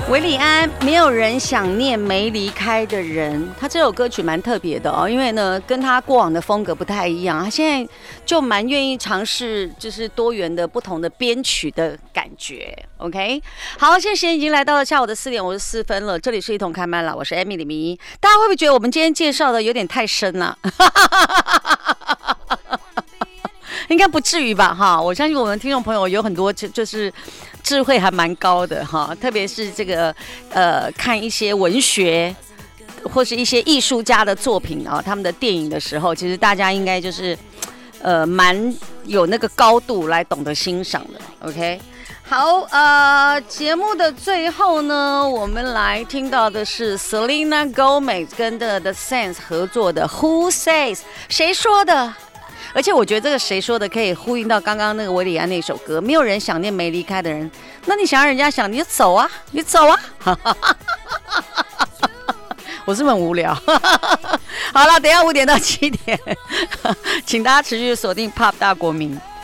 韦礼安，没有人想念没离开的人。他这首歌曲蛮特别的哦，因为呢，跟他过往的风格不太一样。他现在就蛮愿意尝试，就是多元的不同的编曲的感觉。OK， 好，现在时间已经来到了下午的4:54了。这里是一同开麦了，我是 Amy 李明。大家会不会觉得我们今天介绍的有点太深了？应该不至于吧？哈，我相信我们听众朋友有很多就是智慧还蛮高的哈，特别是这个看一些文学或是一些艺术家的作品啊，他们的电影的时候，其实大家应该就是蛮有那个高度来懂得欣赏的。OK， 好，节目的最后呢，我们来听到的是 Selena Gomez 跟 The Saints 合作的 Who Says， 谁说的？而且我觉得这个谁说的可以呼应到刚刚那个韦礼安那首歌，没有人想念没离开的人，那你想让人家想，你就走啊，你走啊。我是不是很无聊？好了，等一下5点到7点，请大家持续锁定 Pop 大国民。